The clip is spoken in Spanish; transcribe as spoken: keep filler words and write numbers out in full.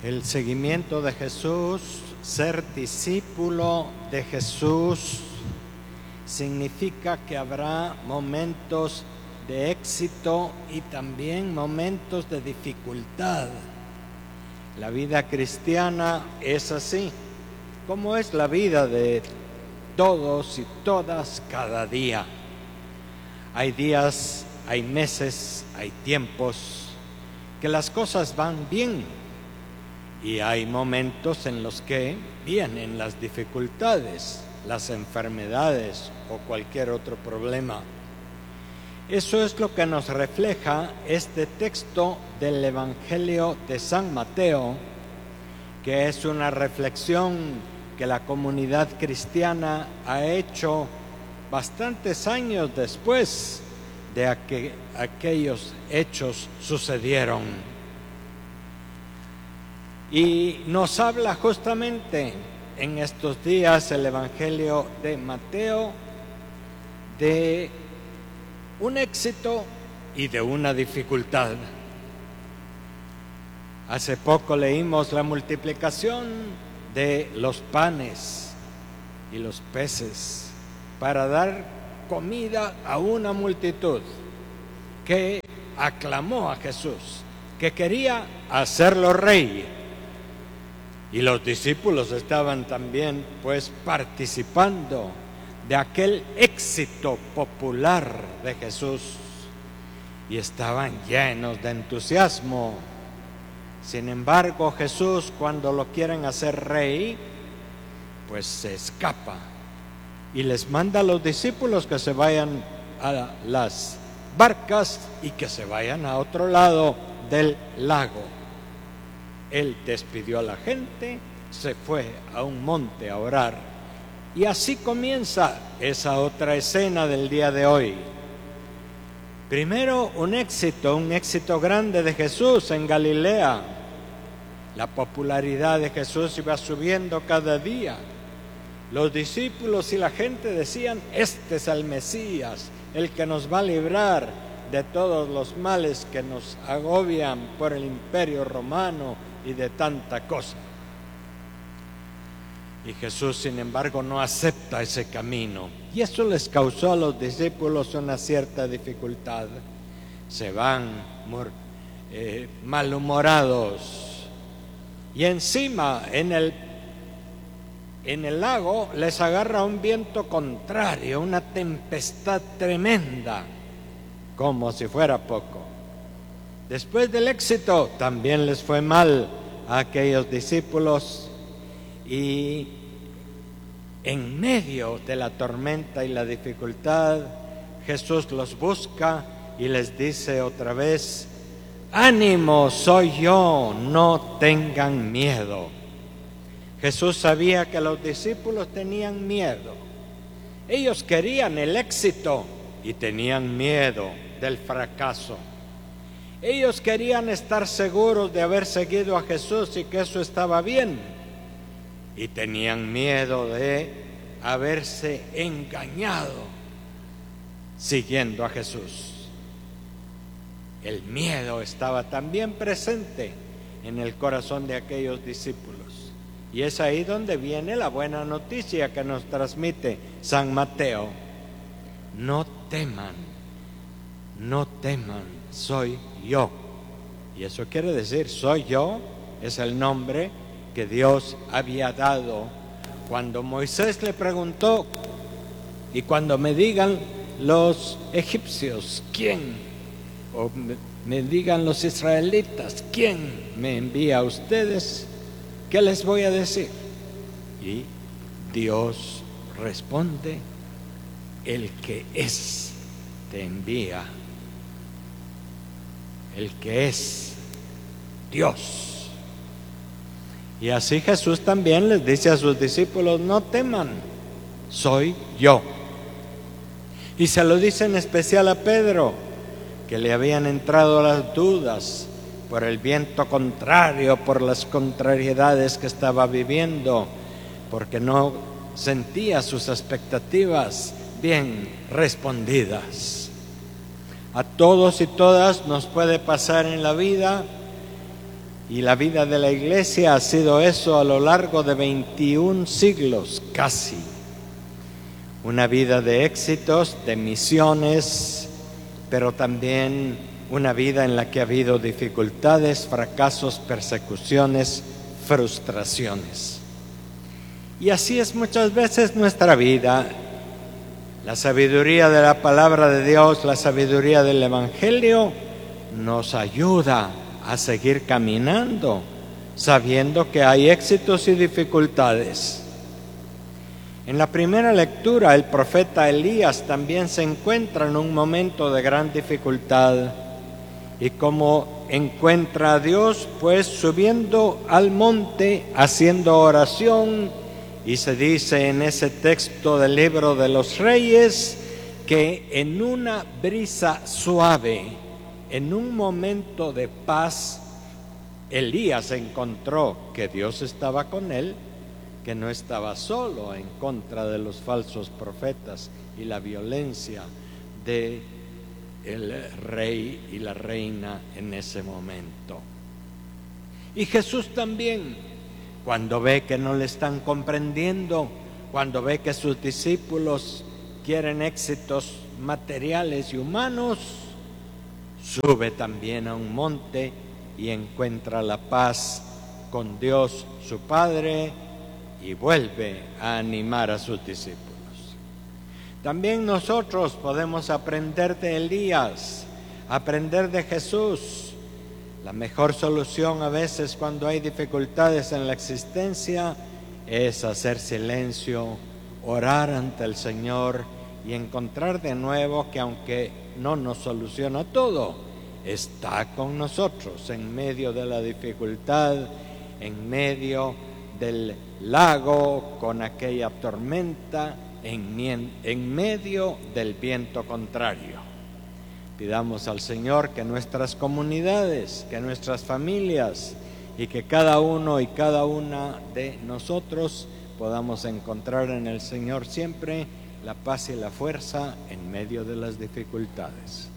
El seguimiento de Jesús, ser discípulo de Jesús, significa que habrá momentos de éxito y también momentos de dificultad. La vida cristiana es así, como es la vida de todos y todas cada día. Hay días, hay meses, hay tiempos que las cosas van bien y hay momentos en los que vienen las dificultades, las enfermedades o cualquier otro problema. Eso es lo que nos refleja este texto del Evangelio de San Mateo, que es una reflexión que la comunidad cristiana ha hecho bastantes años después de que aquellos hechos sucedieron. Y nos habla justamente en estos días el Evangelio de Mateo de un éxito y de una dificultad. Hace poco leímos la multiplicación de los panes y los peces para dar comida a una multitud que aclamó a Jesús, que quería hacerlo rey. Y los discípulos estaban también pues participando de aquel éxito popular de Jesús y estaban llenos de entusiasmo. Sin embargo, Jesús, cuando lo quieren hacer rey, pues se escapa y les manda a los discípulos que se vayan a las barcas y que se vayan a otro lado del lago. Él despidió a la gente, se fue a un monte a orar. Y así comienza esa otra escena del día de hoy. Primero un éxito, un éxito grande de Jesús en Galilea. La popularidad de Jesús iba subiendo cada día. Los discípulos y la gente decían: este es el Mesías, el que nos va a librar de todos los males que nos agobian por el imperio romano y de tanta cosa. Y Jesús, sin embargo, no acepta ese camino. Y eso les causó a los discípulos una cierta dificultad. Se van eh, malhumorados. Y encima, en el, en el lago, les agarra un viento contrario, una tempestad tremenda, como si fuera poco. Después del éxito, también les fue mal a aquellos discípulos. Y en medio de la tormenta y la dificultad, Jesús los busca y les dice otra vez: ánimo, soy yo, no tengan miedo. Jesús sabía que los discípulos tenían miedo. Ellos querían el éxito y tenían miedo del fracaso. Ellos querían estar seguros de haber seguido a Jesús y que eso estaba bien. Y tenían miedo de haberse engañado siguiendo a Jesús. El miedo estaba también presente en el corazón de aquellos discípulos. Y es ahí donde viene la buena noticia que nos transmite San Mateo: no teman, no teman, soy yo. Y eso quiere decir, soy yo, es el nombre que Dios había dado. Cuando Moisés le preguntó: y cuando me digan los egipcios, ¿quién? O me, me digan los israelitas, ¿quién me envía a ustedes? ¿Qué les voy a decir? Y Dios responde: el que es te envía. El que es Dios. Y así Jesús también les dice a sus discípulos: no teman, soy yo. Y se lo dice en especial a Pedro, que le habían entrado las dudas por el viento contrario, por las contrariedades que estaba viviendo, porque no sentía sus expectativas bien respondidas. A todos y todas nos puede pasar en la vida, Y la vida de la iglesia ha sido eso a lo largo de veintiún siglos, casi. Una vida de éxitos, de misiones, pero también una vida en la que ha habido dificultades, fracasos, persecuciones, frustraciones. Y así es muchas veces nuestra vida. La sabiduría de la palabra de Dios, la sabiduría del Evangelio, nos ayuda a seguir caminando, sabiendo que hay éxitos y dificultades. En la primera lectura, el profeta Elías también se encuentra en un momento de gran dificultad. ¿Y cómo encuentra a Dios? Pues subiendo al monte, haciendo oración, y se dice en ese texto del libro de los Reyes que en una brisa suave, en un momento de paz, Elías encontró que Dios estaba con él, que no estaba solo en contra de los falsos profetas y la violencia de el rey y la reina en ese momento. Y Jesús también, cuando ve que no le están comprendiendo, cuando ve que sus discípulos quieren éxitos materiales y humanos, sube también a un monte y encuentra la paz con Dios su Padre y vuelve a animar a sus discípulos. También nosotros podemos aprender de Elías, aprender de Jesús. La mejor solución a veces cuando hay dificultades en la existencia es hacer silencio, orar ante el Señor y encontrar de nuevo que aunque no nos soluciona todo, está con nosotros en medio de la dificultad, en medio del lago con aquella tormenta, en, en medio del viento contrario. Pidamos al Señor que nuestras comunidades, que nuestras familias y que cada uno y cada una de nosotros podamos encontrar en el Señor siempre la paz y la fuerza en medio de las dificultades.